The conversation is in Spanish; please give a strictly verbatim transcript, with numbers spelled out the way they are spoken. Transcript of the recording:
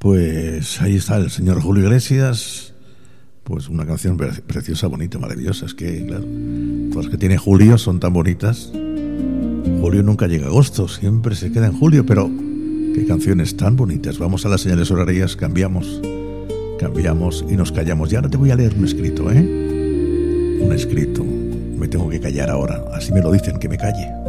Pues ahí está el señor Julio Iglesias. Pues una canción pre- preciosa, bonita, maravillosa. Es que, claro, todas las que tiene Julio son tan bonitas. Julio nunca llega a agosto, siempre se queda en julio, pero qué canciones tan bonitas. Vamos a las señales horarias, cambiamos, cambiamos y nos callamos. Y ahora te voy a leer un escrito, ¿eh? Un escrito. Me tengo que callar ahora, así me lo dicen, que me calle.